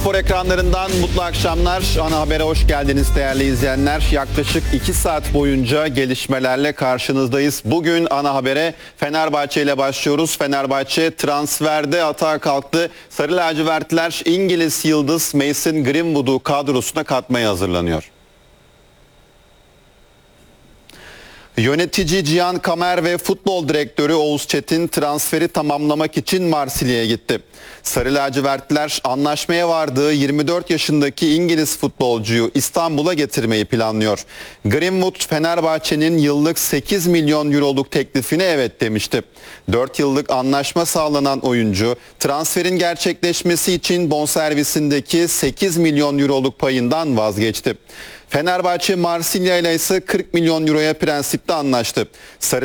Spor ekranlarından mutlu akşamlar. Ana Haber'e hoş geldiniz değerli izleyenler. Yaklaşık 2 saat boyunca gelişmelerle karşınızdayız. Bugün Ana Haber'e Fenerbahçe ile başlıyoruz. Fenerbahçe transferde atağa kalktı. Sarı lacivertliler İngiliz yıldız Mason Greenwood'u kadrosuna katmaya hazırlanıyor. Yönetici Cihan Kamer ve futbol direktörü Oğuz Çetin transferi tamamlamak için Marsilya'ya gitti. Sarı lacivertliler anlaşmaya vardığı 24 yaşındaki İngiliz futbolcuyu İstanbul'a getirmeyi planlıyor. Greenwood Fenerbahçe'nin yıllık 8 milyon euroluk teklifine evet demişti. 4 yıllık anlaşma sağlanan oyuncu transferin gerçekleşmesi için bonservisindeki 8 milyon euroluk payından vazgeçti. Fenerbahçe Marsilya ile ise 40 milyon euroya prensipte anlaştı. Sarı